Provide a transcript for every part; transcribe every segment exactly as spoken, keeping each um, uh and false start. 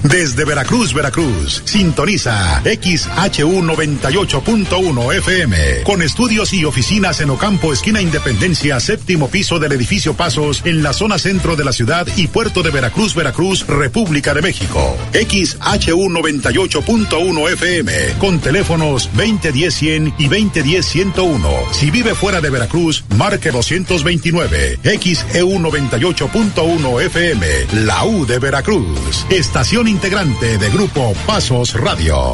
Desde Veracruz, Veracruz, sintoniza X H U noventa y ocho punto uno F M, con estudios y oficinas en Ocampo, esquina Independencia, séptimo piso del edificio Pasos, en la zona centro de la ciudad y puerto de Veracruz, Veracruz, República de México. X H U noventa y ocho punto uno F M, con teléfonos veinte diez cien y veinte diez ciento uno. Si vive fuera de Veracruz, marque doscientos veintinueve. X E U noventa y ocho punto uno F M, la U de Veracruz. Estación integrante de Grupo Pasos Radio.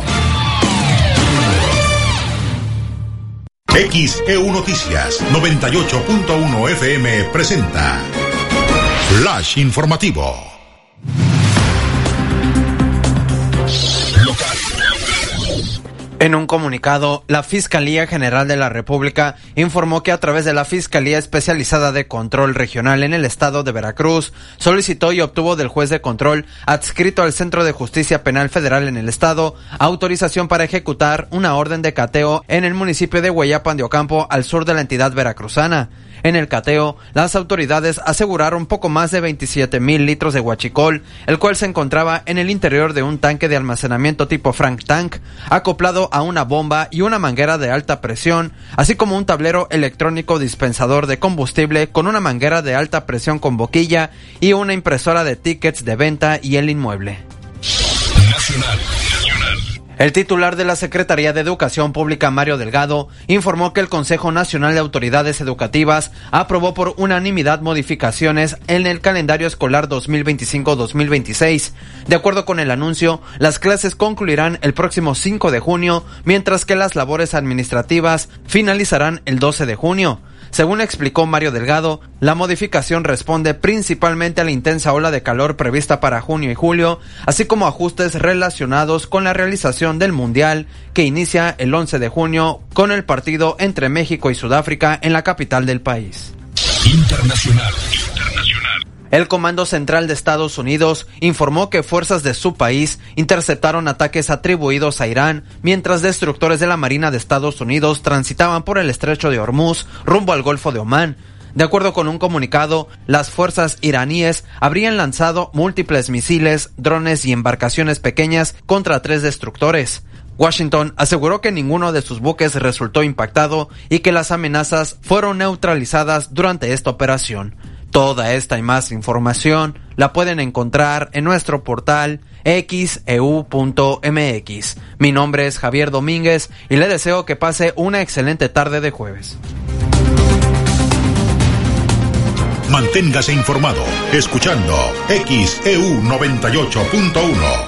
X E U Noticias noventa y ocho punto uno F M presenta Flash Informativo. Local. En un comunicado, la Fiscalía General de la República informó que a través de la Fiscalía Especializada de Control Regional en el estado de Veracruz, solicitó y obtuvo del juez de control adscrito al Centro de Justicia Penal Federal en el estado autorización para ejecutar una orden de cateo en el municipio de Hueyapan de Ocampo, al sur de la entidad veracruzana. En el cateo, las autoridades aseguraron poco más de veintisiete mil litros de huachicol, el cual se encontraba en el interior de un tanque de almacenamiento tipo Frank Tank, acoplado a una bomba y una manguera de alta presión, así como un tablero electrónico dispensador de combustible con una manguera de alta presión con boquilla y una impresora de tickets de venta y el inmueble. Nacional. El titular de la Secretaría de Educación Pública, Mario Delgado, informó que el Consejo Nacional de Autoridades Educativas aprobó por unanimidad modificaciones en el calendario escolar dos mil veinticinco dos mil veintiséis. De acuerdo con el anuncio, las clases concluirán el próximo cinco de junio, mientras que las labores administrativas finalizarán el doce de junio. Según explicó Mario Delgado, la modificación responde principalmente a la intensa ola de calor prevista para junio y julio, así como ajustes relacionados con la realización del Mundial, que inicia el once de junio con el partido entre México y Sudáfrica en la capital del país. Internacional. El Comando Central de Estados Unidos informó que fuerzas de su país interceptaron ataques atribuidos a Irán, mientras destructores de la Marina de Estados Unidos transitaban por el estrecho de Hormuz rumbo al Golfo de Omán. De acuerdo con un comunicado, las fuerzas iraníes habrían lanzado múltiples misiles, drones y embarcaciones pequeñas contra tres destructores. Washington aseguró que ninguno de sus buques resultó impactado y que las amenazas fueron neutralizadas durante esta operación. Toda esta y más información la pueden encontrar en nuestro portal X E U punto M X. Mi nombre es Javier Domínguez y le deseo que pase una excelente tarde de jueves. Manténgase informado escuchando X E U noventa y ocho punto uno.